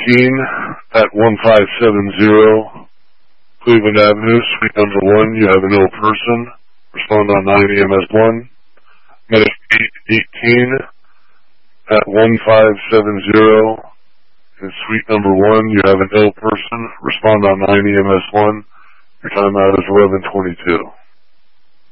at 1570 Cleveland Avenue, suite number 1. You have an ill person. Respond on 9 EMS1. Medic 18 at 1570 in suite number 1. You have an ill person. Respond on 9 EMS1. Your timeout is 11:22.